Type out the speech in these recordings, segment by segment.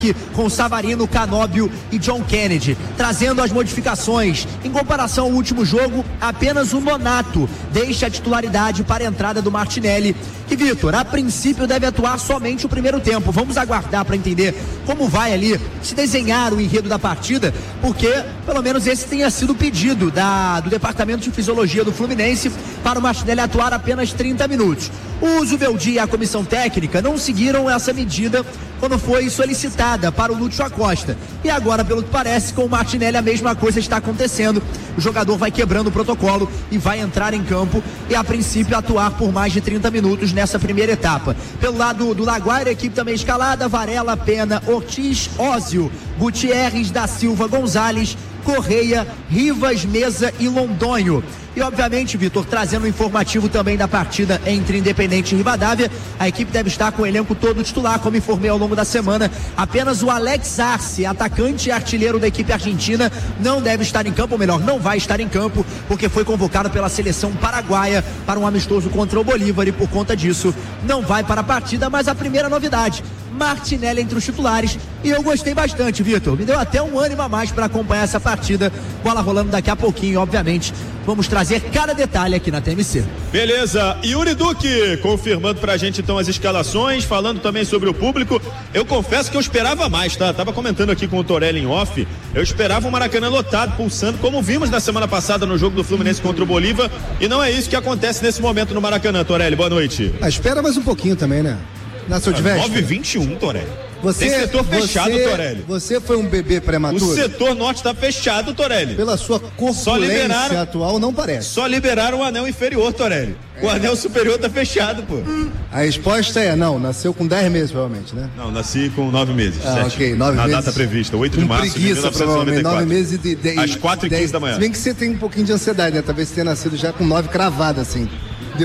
com Savarino, Canóbio e John Kennedy, trazendo as modificações. Em comparação ao último jogo, apenas o Nonato deixa a titularidade para a entrada do Martinelli, que, Vitor, a princípio deve atuar somente o primeiro tempo. Vamos aguardar para entender como vai ali se desenhar o enredo da partida, porque pelo menos esse tenha sido o pedido do Departamento de Fisiologia do Fluminense para o Martinelli atuar apenas 30 minutos. O Zubeldia e a comissão técnica não seguiram essa medida quando foi solicitada para o Lúcio Acosta. E agora, pelo que parece, com o Martinelli a mesma coisa está acontecendo. O jogador vai quebrando o protocolo e vai entrar em campo e, a princípio, atuar por mais de 30 minutos nessa primeira etapa. Pelo lado do Laguaira, a equipe também escalada: Varela, Pena, Ortiz, Ózio, Gutierrez, da Silva, Gonzalez, Correia, Rivas, Mesa e Londonho. E, obviamente, Vitor, trazendo o informativo também da partida entre Independente e Rivadavia, a equipe deve estar com o elenco todo titular, como informei ao longo da semana. Apenas o Alex Arce, atacante e artilheiro da equipe argentina, não deve estar em campo, ou melhor, não vai estar em campo, porque foi convocado pela seleção paraguaia para um amistoso contra o Bolívar e, por conta disso, não vai para a partida. Mas a primeira novidade: Martinelli entre os titulares, e eu gostei bastante, Vitor. Me deu até um ânimo a mais para acompanhar essa partida. Bola rolando daqui a pouquinho, obviamente. Vamos trazer cada detalhe aqui na TMC. Beleza, Yuri Duque confirmando pra gente então as escalações, falando também sobre o público. Eu confesso que eu esperava mais, tá? Tava comentando aqui com o Torelli em off. Eu esperava o Maracanã lotado, pulsando, como vimos na semana passada no jogo do Fluminense contra o Bolívar, e não é isso que acontece nesse momento no Maracanã. Torelli, boa noite. Espera mais um pouquinho também, né? Na sua 9h21, Torelli. Tem setor fechado, Torelli. Você foi um bebê prematuro? O setor norte está fechado, Torelli. Pela sua corpulência atual, não parece. Só liberaram o anel inferior, Torelli. O anel superior tá fechado, pô. A resposta é não, nasceu com 10 meses, provavelmente, né? Não, nasci com 9 meses. Ok, 9 meses. Na data prevista, 8 de março de 1994. 9 meses e às 4h15 da manhã. Se bem que você tem um pouquinho de ansiedade, né? Talvez você tenha nascido já com 9 cravado, assim. Deu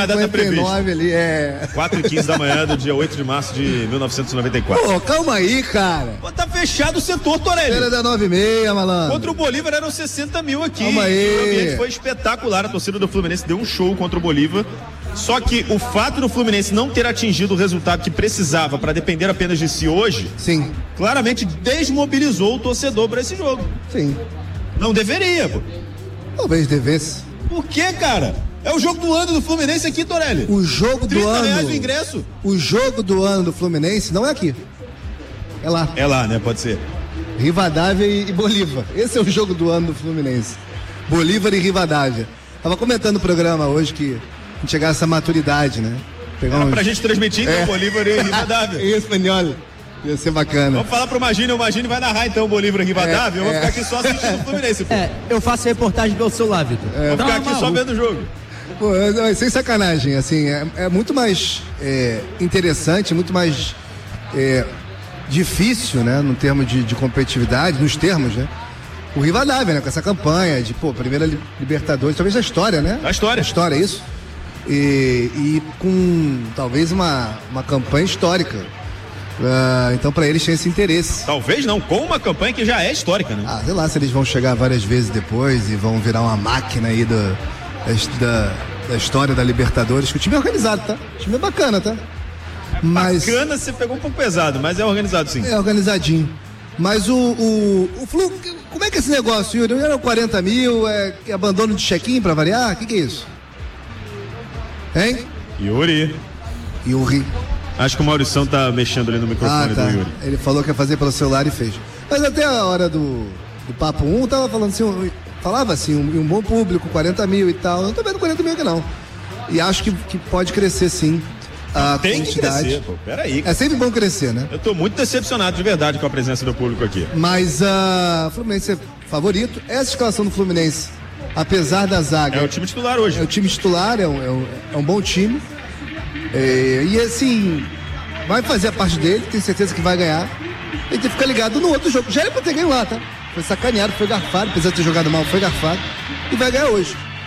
8h59 ali, 4h15 da manhã do dia 8 de março de 1994. Pô, calma aí, cara. Pô, tá fechado o setor, Torelli. Era da 9h30, malandro. Contra o Bolívar eram 60 mil aqui. Calma aí. O ambiente foi espetacular. A torcida do Fluminense deu um show contra o Bolívar. Só que o fato do Fluminense não ter atingido o resultado que precisava para depender apenas de si hoje, sim, claramente desmobilizou o torcedor para esse jogo. Sim. Não deveria, pô. Talvez devesse. Por quê, cara? É o jogo do ano do Fluminense aqui, Torelli. O jogo do ano. R$30 o ingresso. O jogo do ano do Fluminense não é aqui. É lá. É lá, né? Pode ser. Rivadavia e Bolívar. Esse é o jogo do ano do Fluminense. Bolívar e Rivadavia. Tava comentando no programa hoje que a gente chegar a essa maturidade, né? Era pra gente transmitir então Bolívar e Rivadavia. Em espanhol. Ia ser bacana. Vamos falar pro Magine, o Magine vai narrar então o Bolívar e Rivadavia. Eu vou ficar aqui só assistindo o Fluminense. Pô. Eu faço a reportagem pelo celular, Vitor. Vou ficar aqui só vendo o jogo. Pô, sem sacanagem, assim, é muito mais interessante, muito mais difícil, né, no termo de competitividade, nos termos, né, o Rivadavia, né, com essa campanha de, primeira Libertadores, talvez da história, né? Da história. Da história, isso. E com, talvez, uma campanha histórica. Então, para eles tem esse interesse. Talvez não, com uma campanha que já é histórica, né? Sei lá se eles vão chegar várias vezes depois e vão virar uma máquina aí da história da Libertadores, que o time é organizado, tá? O time é bacana, tá? Bacana, você pegou um pouco pesado, mas é organizado sim. É organizadinho. Mas o Flu, como é que é esse negócio, Yuri? Não eram 40 mil, abandono de check-in pra variar? O que é isso? Hein? Yuri. Acho que o Maurição tá mexendo ali no microfone do Yuri. Ele falou que ia fazer pelo celular e fez. Mas até a hora do Papo 1, tava falando assim, falava assim, um bom público, 40 mil e tal. Eu não tô vendo 40 mil aqui não. E acho que pode crescer sim. Tem que crescer, pô. Peraí. É sempre bom crescer, né? Eu tô muito decepcionado de verdade com a presença do público aqui. Mas o Fluminense é favorito. Essa escalação do Fluminense, apesar da zaga... É o time titular hoje. É o time titular, é um bom time. E assim, vai fazer a parte dele, tenho certeza que vai ganhar. Ele tem que ficar ligado no outro jogo. Já era pra ter ganho lá, tá? Foi sacaneado, foi garfado, apesar de ter jogado mal, foi garfado. E vai ganhar hoje.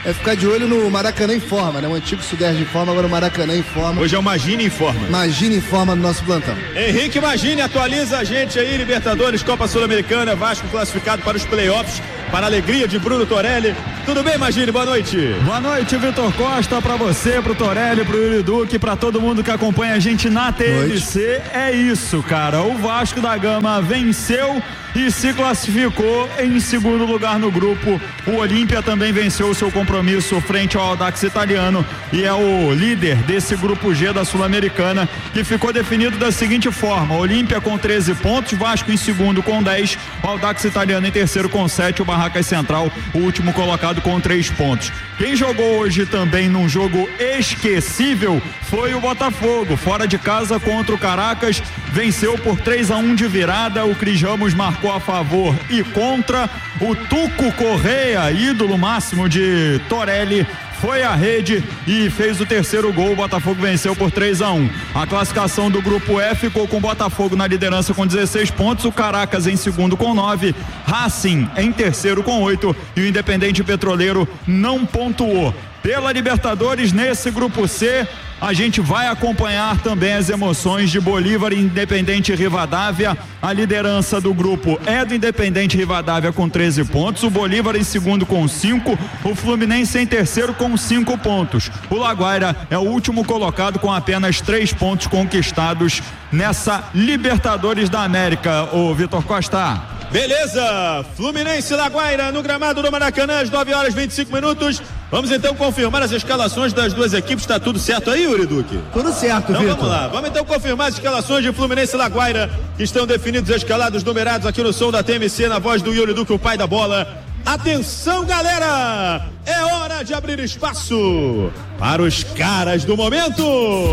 é ficar de olho no Maracanã em forma, né? O antigo Sudeste em forma, agora o Maracanã em forma. Hoje é o Magine em forma. Magine em forma no nosso plantão. Henrique Magine, atualiza a gente aí, Libertadores, Copa Sul-Americana, Vasco classificado para os playoffs, para a alegria de Bruno Torelli. Tudo bem, Magine? Boa noite. Boa noite, Vitor Costa, pra você, pro Torelli, pro Yuri Duque, pra todo mundo que acompanha a gente na TMC. É isso, cara. O Vasco da Gama venceu e se classificou em segundo lugar no grupo. O Olímpia também venceu o seu compromisso frente ao Audax Italiano e é o líder desse grupo G da Sul-Americana, que ficou definido da seguinte forma: Olímpia com 13 pontos, Vasco em segundo com 10, o Audax Italiano em terceiro com 7, o Barracas Central, o último colocado, com 3 pontos. Quem jogou hoje também num jogo esquecível foi o Botafogo, fora de casa contra o Caracas, venceu por 3-1 de virada. O Cris Ramos marcou a favor e contra. O Tuco Correia, ídolo máximo de Torelli, foi à rede e fez o terceiro gol. O Botafogo venceu por 3-1. A classificação do grupo F ficou com o Botafogo na liderança com 16 pontos, o Caracas em segundo com 9, Racing em terceiro com 8 e o Independente Petroleiro não pontuou. Pela Libertadores, nesse grupo C, a gente vai acompanhar também as emoções de Bolívar e Independente Rivadavia. A liderança do grupo é do Independente Rivadavia com 13 pontos, o Bolívar em segundo com 5, o Fluminense em terceiro com 5 pontos. O Laguaira é o último colocado com apenas 3 pontos conquistados nessa Libertadores da América. Ô Vitor Costa. Beleza, Fluminense e Laguaira no gramado do Maracanã às 9h25. Vamos então confirmar as escalações das duas equipes. Tá tudo certo aí, Yuri Duque? Tudo certo, então Vitor. Vamos lá, vamos então confirmar as escalações de Fluminense e Laguaira, que estão definidos, escalados, numerados aqui no som da TMC, na voz do Yuri Duque, o pai da bola. Atenção, galera, é hora de abrir espaço para os caras do momento.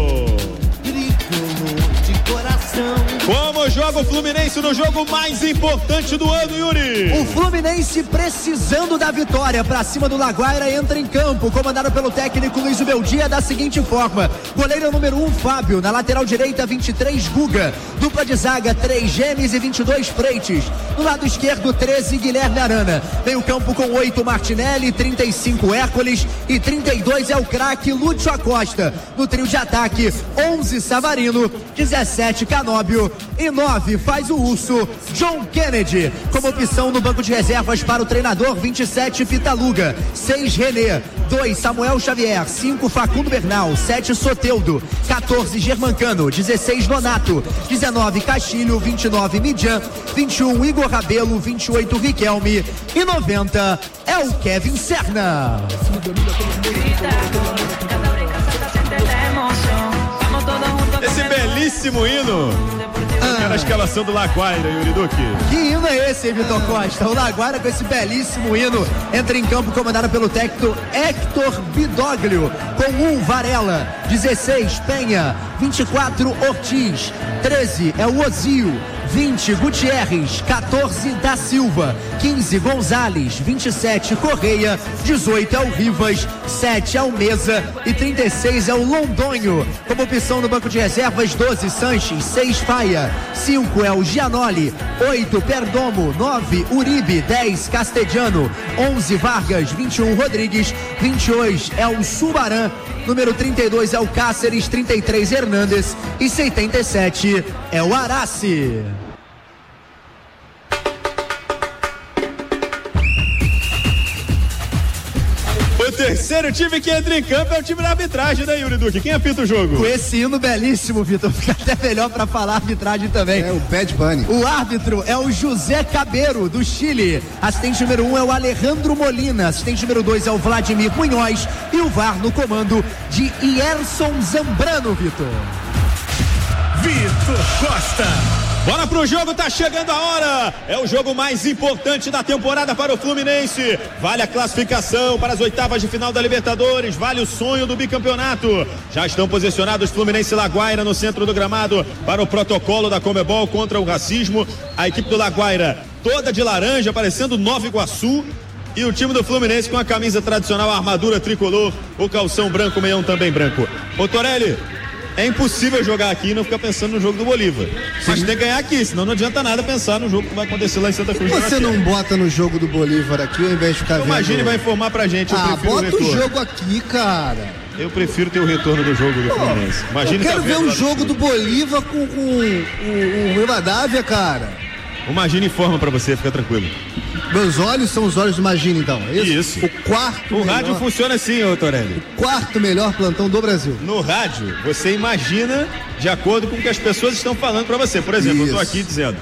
Como joga o Fluminense no jogo mais importante do ano, Yuri? O Fluminense, precisando da vitória pra cima do Laguaira, entra em campo, comandado pelo técnico Luiz Ubeldia, da seguinte forma: goleiro número 1, Fábio, na lateral direita 23, Guga, dupla de zaga 3, Gemes e 22, Freitas, no lado esquerdo 13, Guilherme Arana, meio campo com 8, Martinelli, 35, Hércules e 32 é o craque Lúcio Acosta, no trio de ataque 11, Savarino, 17, Canóbio e 9 faz o Urso, John Kennedy, como opção no banco de reservas para o treinador, 27, Pitaluga, 6, René, 2, Samuel Xavier, 5, Facundo Bernal, 7, Soteldo, 14, Germancano, 16, Nonato, 19, Castilho, 29, Midian, 21, Igor Rabelo, 28, Riquelme e 90 é o Kevin Serna. Esse belíssimo hino. Era a escalação do Laguaira, Yuri Duque. Que hino é esse, hein, Vitor Costa? O Laguaira, com esse belíssimo hino, entra em campo comandado pelo técnico Héctor Bidoglio, com 1, Varela, 16, Penha, 24, Ortiz, 13 é o Ozio, 20, Gutierrez, 14, da Silva, 15, Gonzalez, 27, Correia, 18 é o Rivas, 7 é o Mesa e 36 é o Londonho. Como opção no banco de reservas, 12, Sanches, 6, Faia, 5 é o Gianoli, 8, Perdomo, 9, Uribe, 10, Castediano, 11, Vargas, 21, Rodrigues, 22 é o Subaran, número 32 é o Cáceres, 33, Hernandes e 77 é o Araci. O terceiro time que entra em campo é o time da arbitragem, né, Yuri Duque? Quem apita o jogo? Com esse hino belíssimo, Vitor, fica até melhor pra falar arbitragem também. É o Bad Bunny. O árbitro é o José Cabeiro, do Chile. Assistente número 1 é o Alejandro Molina. Assistente número 2 é o Vladimir Munhoz. E o VAR no comando de Ierson Zambrano, Vitor. Vitor Costa. Bora pro jogo, tá chegando a hora. É o jogo mais importante da temporada para o Fluminense. Vale a classificação para as oitavas de final da Libertadores. Vale o sonho do bicampeonato. Já estão posicionados Fluminense e Laguaira no centro do gramado para o protocolo da Conmebol contra o racismo. A equipe do Laguaira toda de laranja, parecendo Nova Iguaçu. E o time do Fluminense com a camisa tradicional, a armadura tricolor, o calção branco, o meião também branco. Ô Torelli, é impossível jogar aqui e não ficar pensando no jogo do Bolívar. Mas tem que ganhar aqui, senão não adianta nada pensar no jogo que vai acontecer lá em Santa Cruz. Você não bota no jogo do Bolívar aqui ao invés de ficar vendo? Imagine, vai informar pra gente. Bota o jogo aqui, cara. Eu prefiro ter o retorno do jogo do Fluminense. Eu quero ver o jogo do Bolívar com o Rivadavia, cara. O Magini informa pra você, fica tranquilo. Meus olhos são os olhos do Magini, então, é isso? Isso. O quarto melhor. Rádio funciona assim, ô Torelli. O quarto melhor plantão do Brasil. No rádio, você imagina de acordo com o que as pessoas estão falando pra você. Por exemplo, eu tô aqui dizendo,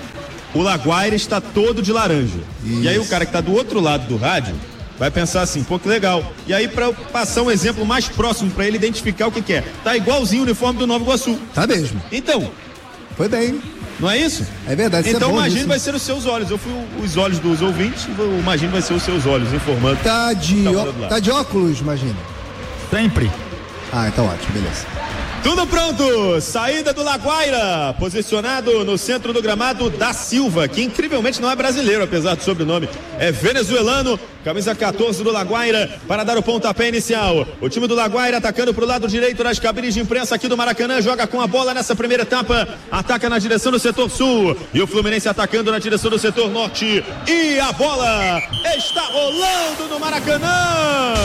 o Laguaira está todo de laranja. Isso. E aí o cara que tá do outro lado do rádio vai pensar assim, pô, que legal. E aí, pra eu passar um exemplo mais próximo pra ele identificar o que é. Tá igualzinho o uniforme do Nova Iguaçu. Tá mesmo. Então. Foi bem. Não é isso? É verdade. Então o Magini vai ser os seus olhos. Eu fui os olhos dos ouvintes, o Magini vai ser os seus olhos, informando. Tá de óculos, Magini? Sempre. Então ótimo, beleza. Tudo pronto, saída do Laguaira, posicionado no centro do gramado da Silva, que incrivelmente não é brasileiro, apesar do sobrenome, é venezuelano, camisa 14 do Laguaira, para dar o pontapé inicial. O time do Laguaira atacando para o lado direito das cabines de imprensa aqui do Maracanã, joga com a bola nessa primeira etapa, ataca na direção do setor sul, e o Fluminense atacando na direção do setor norte, e a bola está rolando no Maracanã.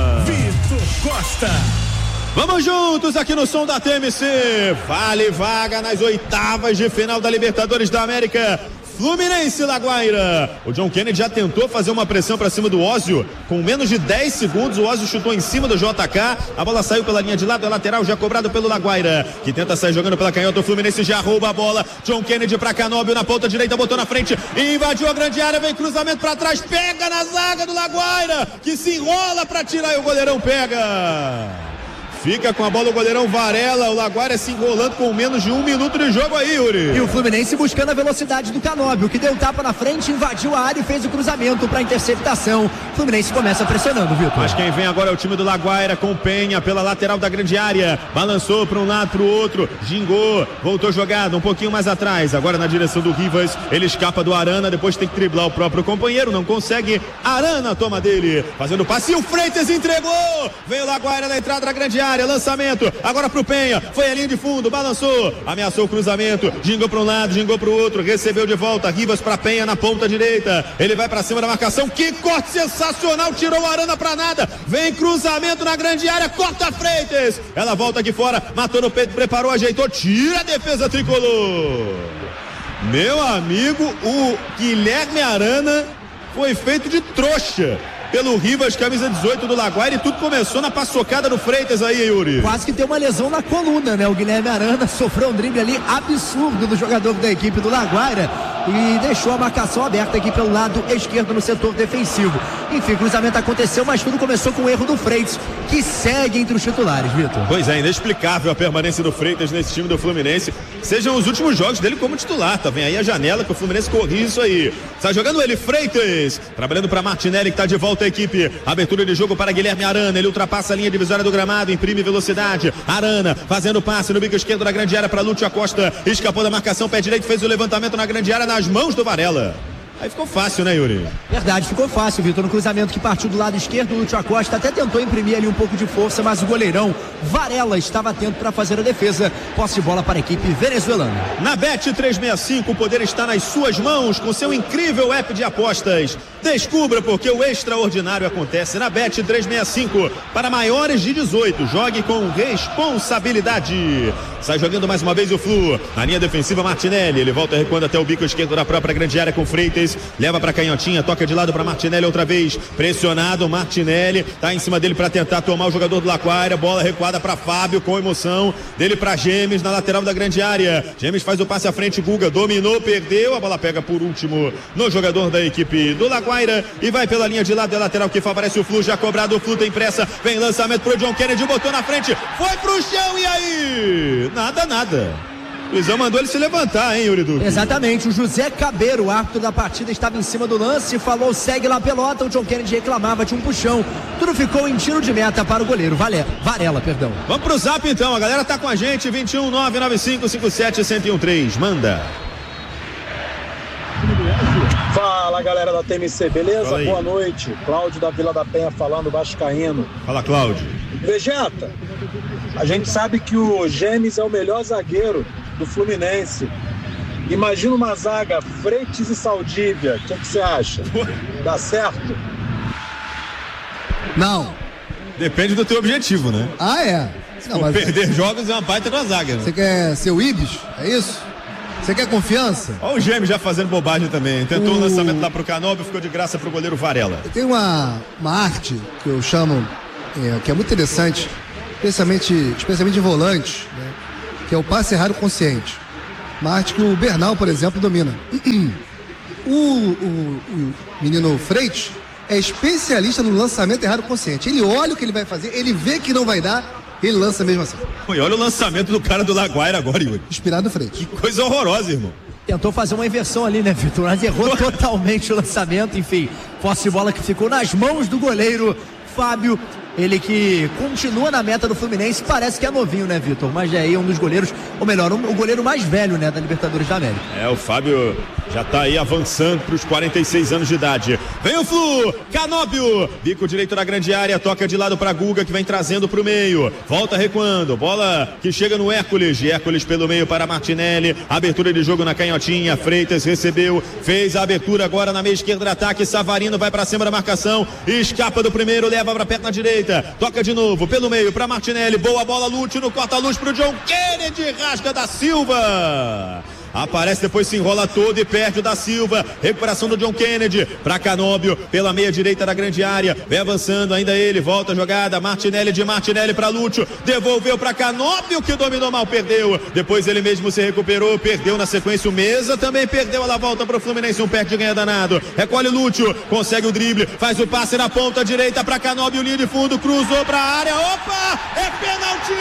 Vitor Costa. Vamos juntos aqui no som da TMC. Vale vaga nas oitavas de final da Libertadores da América. Fluminense Laguaira. O John Kennedy já tentou fazer uma pressão para cima do Ósio. Com menos de 10 segundos, o Ósio chutou em cima do JK. A bola saiu pela linha de lado, é lateral já cobrado pelo Laguaira, que tenta sair jogando pela canhota. O Fluminense já rouba a bola. John Kennedy para Canóbio na ponta direita, botou na frente, invadiu a grande área, vem cruzamento para trás, pega na zaga do Laguaira, que se enrola para tirar e o goleirão pega. Fica com a bola o goleirão Varela, o Laguaira se enrolando com menos de 1 minuto de jogo aí, Yuri. E o Fluminense buscando a velocidade do Canóbio, que deu tapa na frente, invadiu a área e fez o cruzamento para interceptação. O Fluminense começa pressionando, Vitor. Mas quem vem agora é o time do Laguaira, com Penha pela lateral da grande área, balançou para um lado, para o outro, gingou, voltou jogado um pouquinho mais atrás, agora na direção do Rivas, ele escapa do Arana, depois tem que driblar o próprio companheiro, não consegue, Arana toma dele, fazendo passe, e o Freitas entregou, veio o Laguaira na entrada da grande área, lançamento, agora pro Penha, foi a linha de fundo, balançou, ameaçou o cruzamento, gingou para um lado, gingou pro outro, recebeu de volta, Rivas para Penha na ponta direita, ele vai para cima da marcação, que corte sensacional, tirou o Arana pra nada, vem cruzamento na grande área, corta Freitas, ela volta aqui fora, matou no peito, preparou, ajeitou, tira a defesa tricolor. Meu amigo, o Guilherme Arana foi feito de trouxa pelo Rivas, camisa 18 do Laguaira, e tudo começou na paçocada do Freitas aí, Yuri. Quase que tem uma lesão na coluna, né? O Guilherme Arana sofreu um drible ali absurdo do jogador da equipe do Laguaira e deixou a marcação aberta aqui pelo lado esquerdo no setor defensivo. Enfim, o cruzamento aconteceu, mas tudo começou com o erro do Freitas, que segue entre os titulares, Vitor. Pois é, inexplicável a permanência do Freitas nesse time do Fluminense. Sejam os últimos jogos dele como titular, tá? Vem aí a janela que o Fluminense corrige isso aí. Está jogando ele, Freitas, trabalhando para Martinelli, que está de volta à equipe. Abertura de jogo para Guilherme Arana, ele ultrapassa a linha divisória do gramado, imprime velocidade. Arana fazendo passe no bico esquerdo da grande área para Lúcio Acosta, escapou da marcação, pé direito, fez o levantamento na grande área nas mãos do Varela. Aí ficou fácil, né, Yuri? Verdade, ficou fácil, Vitor. No cruzamento que partiu do lado esquerdo, o Lúcio Acosta até tentou imprimir ali um pouco de força, mas o goleirão Varela estava atento para fazer a defesa. Posse de bola para a equipe venezuelana. Na Bet365, o poder está nas suas mãos com seu incrível app de apostas. Descubra porque o extraordinário acontece na Bet365. Para maiores de 18, jogue com responsabilidade. Sai jogando mais uma vez o Flu. Na linha defensiva, Martinelli. Ele volta recuando até o bico esquerdo da própria grande área com Freitas. Leva para canhotinha, toca de lado para Martinelli outra vez. Pressionado, Martinelli. Tá em cima dele para tentar tomar o jogador do Laguaira. Bola recuada para Fábio com emoção. Dele para Gemes na lateral da grande área. Gemes faz o passe à frente. Guga dominou, perdeu. A bola pega por último no jogador da equipe do Laguaira. E vai pela linha de lado, é lateral que favorece o Flu. Já cobrado, o Flu tem pressa. Vem lançamento pro John Kennedy. Botou na frente. Foi pro chão e aí? Nada. Luizão mandou ele se levantar, hein, Yuri Duque? Exatamente, o José Cabeiro, o árbitro da partida, estava em cima do lance, falou, segue lá a pelota, o John Kennedy reclamava de um puxão, tudo ficou em tiro de meta para o goleiro, Varela, perdão. Vamos pro zap então, a galera tá com a gente, 21-995-57-1013, manda. Fala galera da TMC, beleza? Boa noite, Cláudio da Vila da Penha falando, vascaíno. Fala, Cláudio. Vegeta, a gente sabe que o Gemes é o melhor zagueiro do Fluminense. Imagina uma zaga Freitas e Saldívia. O que você acha? Dá certo? Não. Depende do teu objetivo, né? Ah, é? Não, mas perder jogos é uma baita da zaga, né? Você quer ser o Ibis? É isso? Você quer confiança? Olha o Gêmeo já fazendo bobagem também. Tentou o lançamento lá pro Canóbio, ficou de graça pro goleiro Varela. Tem uma arte que eu chamo, que é muito interessante, especialmente em volantes, né? Que é o passe errado consciente. Uma arte que o Bernal, por exemplo, domina. O menino Freitas é especialista no lançamento errado consciente. Ele olha o que ele vai fazer, ele vê que não vai dar, ele lança mesmo assim. E olha o lançamento do cara do Laguaira agora, Yuri. Inspirado no Freitas. Que coisa horrorosa, irmão. Tentou fazer uma inversão ali, né, Vitor? Mas errou totalmente o lançamento. Enfim, posse de bola que ficou nas mãos do goleiro Fábio. Ele que continua na meta do Fluminense, parece que é novinho, né, Vitor? Mas é aí um dos goleiros, ou melhor, o goleiro mais velho, né, da Libertadores da América. O Fábio já tá aí avançando pros 46 anos de idade. Vem o Flu, Canóbio, bico direito na grande área, toca de lado pra Guga, que vem trazendo pro meio, volta recuando, bola que chega no Hércules, Hércules pelo meio para Martinelli, abertura de jogo na canhotinha, Freitas recebeu, fez a abertura agora na meia esquerda do ataque, Savarino vai pra cima da marcação, escapa do primeiro, leva pra perna direita, toca de novo pelo meio para Martinelli, boa bola, Lúcio no corta-luz pro John Kennedy, rasga da Silva. Aparece, depois se enrola todo e perde o da Silva. Recuperação do John Kennedy para Canóbio, pela meia direita da grande área. Vem avançando ainda ele, volta a jogada. Martinelli de Martinelli para Lúcio. Devolveu para Canóbio, que dominou mal, perdeu. Depois ele mesmo se recuperou, perdeu na sequência o Mesa. Também perdeu, ela volta para o Fluminense. Um perde ganha danado. Recolhe Lúcio, consegue o drible, faz o passe na ponta direita para Canóbio, linha de fundo, cruzou para a área. Opa! É pênalti!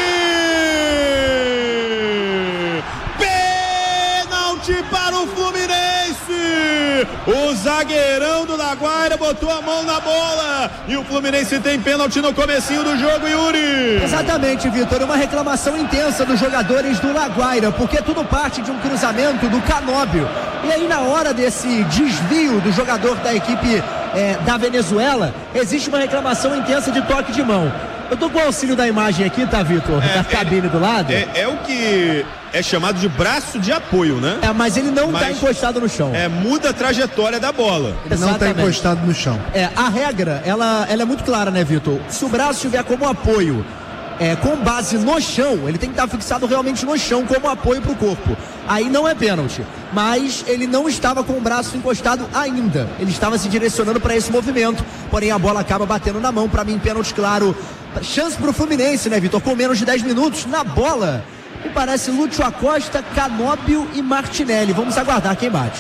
Para o Fluminense, o zagueirão do Laguaira botou a mão na bola e o Fluminense tem pênalti no comecinho do jogo, Yuri. Exatamente, Vitor, uma reclamação intensa dos jogadores do Laguaira, porque tudo parte de um cruzamento do Canóbio, e aí na hora desse desvio do jogador da equipe da Venezuela, existe uma reclamação intensa de toque de mão. Eu tô com o auxílio da imagem aqui, tá, Vitor? Da cabine do lado. É o que é chamado de braço de apoio, né? Mas ele não tá encostado no chão. Muda a trajetória da bola. Ele não tá encostado no chão. A regra, ela é muito clara, né, Vitor? Se o braço estiver como apoio, com base no chão, ele tem que estar fixado realmente no chão como apoio pro corpo. Aí não é pênalti. Mas ele não estava com o braço encostado ainda. Ele estava se direcionando para esse movimento. Porém, a bola acaba batendo na mão. Para mim, pênalti claro. Chance pro Fluminense, né, Vitor? Com menos de 10 minutos na bola. Me parece Lúcio Acosta, Canóbio e Martinelli. Vamos aguardar quem bate.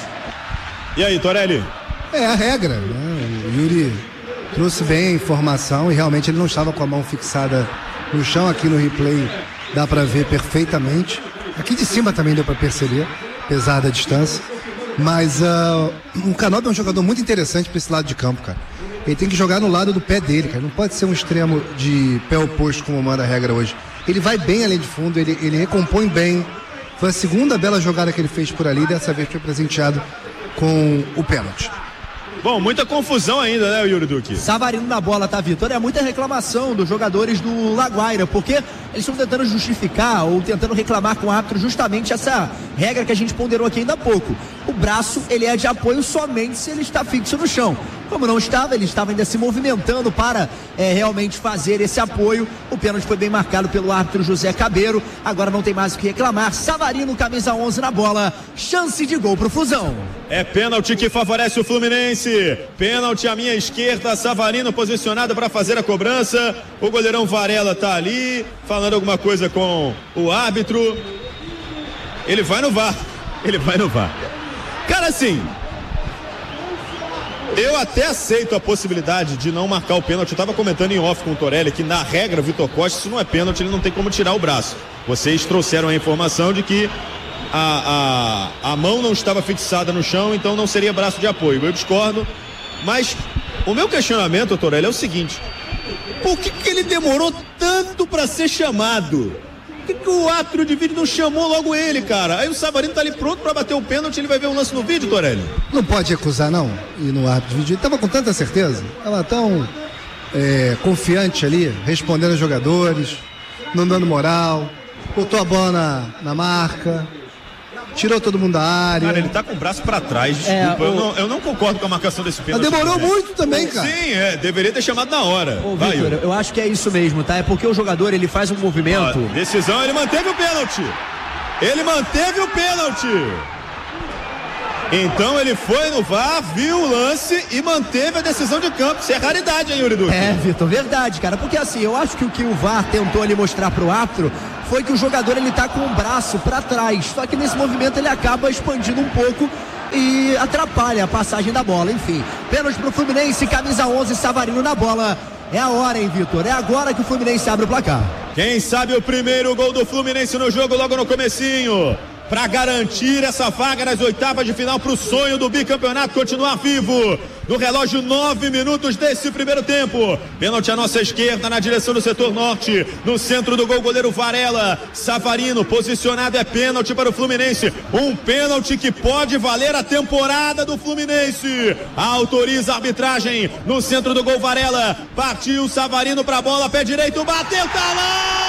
E aí, Torelli? É a regra, né? O Yuri trouxe bem a informação e realmente ele não estava com a mão fixada no chão. Aqui no replay dá para ver perfeitamente. Aqui de cima também deu para perceber, apesar da distância. Mas o Canóbio é um jogador muito interessante para esse lado de campo, cara. Ele tem que jogar no lado do pé dele, cara. Não pode ser um extremo de pé oposto como manda a regra hoje. Ele vai bem além de fundo, ele recompõe bem. Foi a segunda bela jogada que ele fez por ali, dessa vez foi presenteado com o pênalti. Bom, muita confusão ainda, né, Yuri Duque? Savarino na bola, tá, Vitor? É muita reclamação dos jogadores do Laguaira, porque eles estão tentando justificar ou tentando reclamar com o árbitro justamente essa regra que a gente ponderou aqui ainda há pouco. O braço, ele é de apoio somente se ele está fixo no chão. Como não estava, ele estava ainda se movimentando para realmente fazer esse apoio. O pênalti foi bem marcado pelo árbitro José Cabeiro. Agora não tem mais o que reclamar. Savarino, camisa 11 na bola. Chance de gol pro Flusão. É pênalti que favorece o Fluminense. Pênalti à minha esquerda. Savarino posicionado para fazer a cobrança. O goleirão Varela tá ali falando alguma coisa com o árbitro. Ele vai no VAR. Cara, assim, eu até aceito a possibilidade de não marcar o pênalti. Eu estava comentando em off com o Torelli que na regra, o Vitor Costa, isso não é pênalti, ele não tem como tirar o braço. Vocês trouxeram a informação de que a mão não estava fixada no chão, então não seria braço de apoio. Eu discordo, mas o meu questionamento, Torelli, é o seguinte: por que ele demorou tanto para ser chamado? Por que o árbitro de vídeo não chamou logo ele, cara? Aí o Savarino tá ali pronto pra bater o pênalti, ele vai ver o lance no vídeo, Torelli? Não pode recusar, não, ir no árbitro de vídeo. Ele tava com tanta certeza, tava tão confiante ali, respondendo aos jogadores, não dando moral, botou a bola na marca, tirou todo mundo da área. Cara, ele tá com o braço pra trás, desculpa. Eu não concordo com a marcação desse pênalti. Mas demorou muito também, cara. Sim, deveria ter chamado na hora. Vitor, eu acho que é isso mesmo, tá? É porque o jogador, ele faz um movimento. Decisão, ele manteve o pênalti. Então ele foi no VAR, viu o lance e manteve a decisão de campo. Isso é raridade, hein, Yuri Duque? Vitor, verdade, cara. Porque assim, eu acho que o que o VAR tentou ali mostrar pro árbitro foi que o jogador, ele tá com o braço pra trás. Só que nesse movimento ele acaba expandindo um pouco e atrapalha a passagem da bola. Enfim, pênalti pro Fluminense, camisa 11, Savarino na bola. É a hora, hein, Vitor? É agora que o Fluminense abre o placar. Quem sabe o primeiro gol do Fluminense no jogo logo no comecinho, para garantir essa vaga nas oitavas de final, para o sonho do bicampeonato continuar vivo. No relógio, 9 minutos desse primeiro tempo. Pênalti à nossa esquerda, na direção do setor norte. No centro do gol, goleiro Varela. Savarino posicionado, é pênalti para o Fluminense. Um pênalti que pode valer a temporada do Fluminense. Autoriza a arbitragem. No centro do gol, Varela. Partiu Savarino para a bola, pé direito, bateu, tá lá!